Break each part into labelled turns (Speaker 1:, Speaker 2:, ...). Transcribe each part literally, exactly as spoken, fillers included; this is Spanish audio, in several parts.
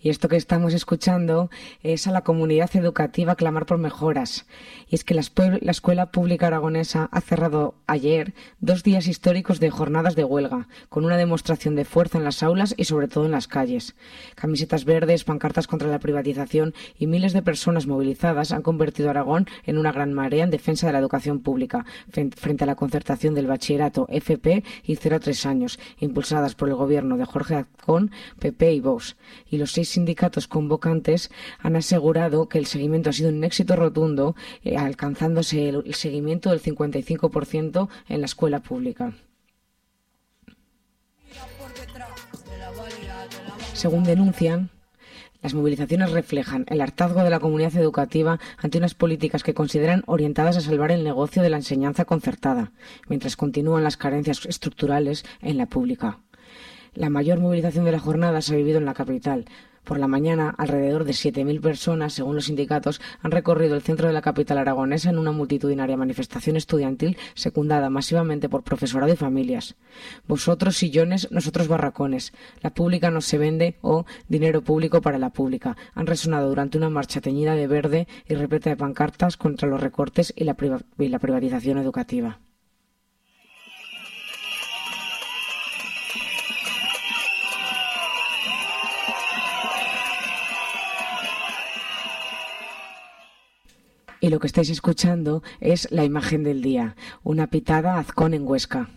Speaker 1: Y esto que estamos escuchando es a la comunidad educativa clamar por mejoras. Y es que la, la Escuela Pública Aragonesa ha cerrado ayer dos días históricos de jornadas de huelga, con una demostración de fuerza en las aulas y sobre todo en las calles. Camisetas verdes, pancartas contra la privatización y miles de personas movilizadas han convertido a Aragón en una gran marea en defensa de la educación pública, frente a la concertación del bachillerato F P y cero a tres años, impulsadas por el gobierno de Jorge Azcón, P P y Vox. Y los seis sindicatos convocantes han asegurado que el seguimiento ha sido un éxito rotundo, eh, alcanzándose el, el seguimiento del cincuenta y cinco por ciento en la escuela pública. Según denuncian, las movilizaciones reflejan el hartazgo de la comunidad educativa ante unas políticas que consideran orientadas a salvar el negocio de la enseñanza concertada, mientras continúan las carencias estructurales en la pública. La mayor movilización de la jornada se ha vivido en la capital. Por la mañana, alrededor de siete mil personas, según los sindicatos, han recorrido el centro de la capital aragonesa en una multitudinaria manifestación estudiantil secundada masivamente por profesorado y familias. Vosotros sillones, nosotros barracones. La pública no se vende o dinero público para la pública. Han resonado durante una marcha teñida de verde y repleta de pancartas contra los recortes y la, priva- y la privatización educativa. Y lo que estáis escuchando es la imagen del día, una pitada a Azcón en Huesca.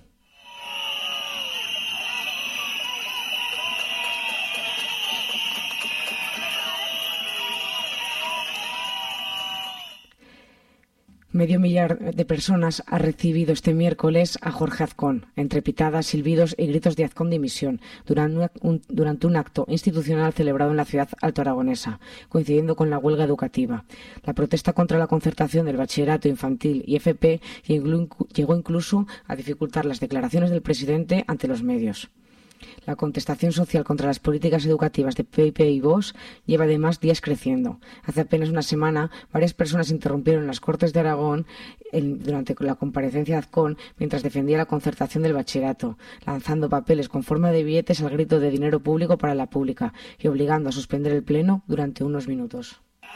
Speaker 1: Medio millar de personas ha recibido este miércoles a Jorge Azcón, entre pitadas, silbidos y gritos de Azcón dimisión, durante un, durante un acto institucional celebrado en la ciudad altoaragonesa, coincidiendo con la huelga educativa. La protesta contra la concertación del bachillerato infantil y F P llegó incluso a dificultar las declaraciones del presidente ante los medios. La contestación social contra las políticas educativas de P P y Vox lleva además días creciendo. Hace apenas una semana, varias personas interrumpieron las Cortes de Aragón en, durante la comparecencia de Azcón mientras defendía la concertación del bachillerato, lanzando papeles con forma de billetes al grito de dinero público para la pública y obligando a suspender el pleno durante unos minutos.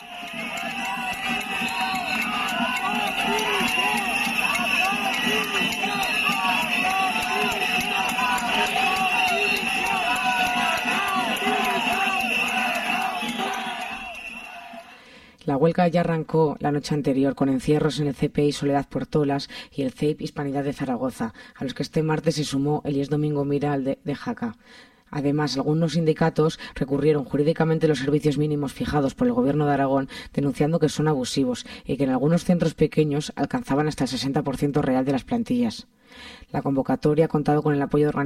Speaker 1: La huelga ya arrancó la noche anterior con encierros en el C P I Soledad Portolas y el C E I P Hispanidad de Zaragoza, a los que este martes se sumó el I E S Domingo Miral de, de Jaca. Además, algunos sindicatos recurrieron jurídicamente los servicios mínimos fijados por el Gobierno de Aragón, denunciando que son abusivos y que en algunos centros pequeños alcanzaban hasta el sesenta por ciento real de las plantillas. La convocatoria ha contado con el apoyo de organizaciones